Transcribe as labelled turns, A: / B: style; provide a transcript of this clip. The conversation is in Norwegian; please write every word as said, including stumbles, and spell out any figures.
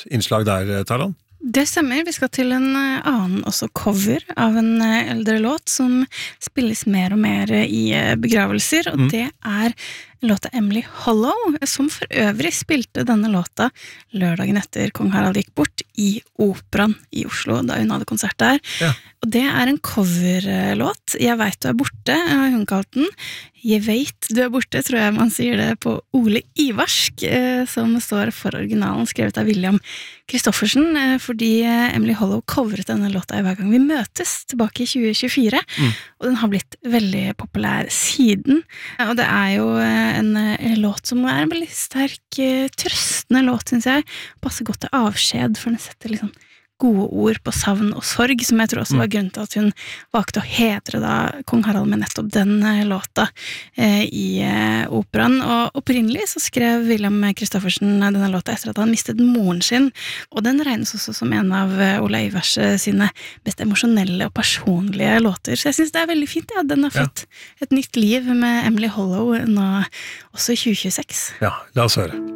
A: innslag der, Taran?
B: Det stemmer, vi skal til en annen også cover av en eldre låt som spilles mer og mer i begravelser, og mm. det er låta Emily Hollow, som for øvrig spilte denne låta lørdagen etter Kong Harald gikk bort i Operaen i Oslo, da hun hadde konsert der. Ja. Og det er en coverlåt. Jeg vet du er borte, har hun kalt den. Jeg vet du er borte, tror jeg man sier det på Ole Ivarsk, som står for originalen, skrevet av William Kristoffersen, fordi Emily Hollow coveret denne låta hver gang vi møtes, tilbake i tjue tjuefire, mm. og den har blitt veldig populær siden. Og det er jo en, en låt som er en veldig sterk, trøstende låt, synes jeg. Passer godt til avskjed, for den setter liksom gode ord på savn og sorg, som jeg tror også var grunnen til at hun valgte å hedre da Kong Harald med nettopp den låta eh, i eh, Operaen. Og opprinnelig så skrev William Kristoffersen denne låta etter at han mistet moren sin, og den regnes også som en av Ola Ivars sine mest emosjonelle og personlige låter. Så jeg synes det er veldig fint ja, at den har fått ja. et nytt liv med Emily Hollow nå, også i tjue tjueseks.
A: Ja, la oss høre.